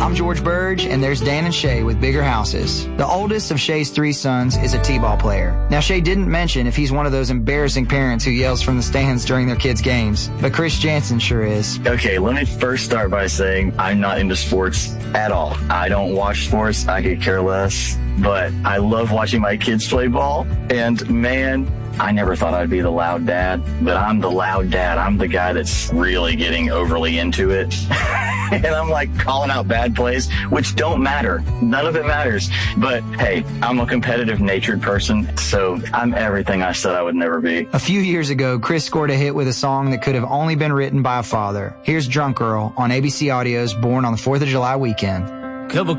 I'm George Burge, and there's Dan and Shay with Bigger Houses. The oldest of Shay's 3 sons is a t-ball player. Now, Shay didn't mention if he's one of those embarrassing parents who yells from the stands during their kids' games, but Chris Jansen sure is. Okay, let me first start by saying I'm not into sports at all. I don't watch sports. I could care less. But I love watching my kids play ball. And man, I never thought I'd be the loud dad, but I'm the loud dad. I'm the guy that's really getting overly into it. And I'm like calling out bad plays, which don't matter. None of it matters. But hey, I'm a competitive natured person, so I'm everything I said I would never be. A few years ago, Chris scored a hit with a song that could have only been written by a father. Here's Drunk Girl on ABC Audio's Born on the 4th of July weekend.